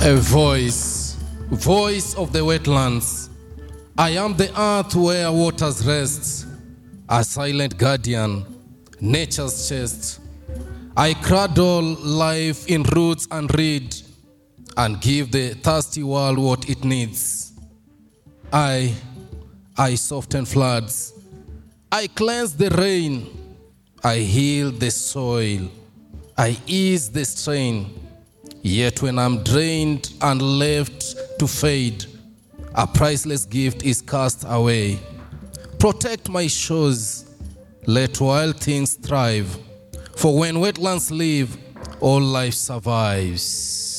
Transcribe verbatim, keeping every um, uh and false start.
A voice, voice of the wetlands. I am the earth where waters rest, a silent guardian, nature's chest. I cradle life in roots and reed, and give the thirsty world what it needs. I, I soften floods. I cleanse the rain. I heal the soil. I ease the strain. Yet when I'm drained and left to fade, a priceless gift is cast away. Protect my shores. Let wild things thrive. For when wetlands live, all life survives.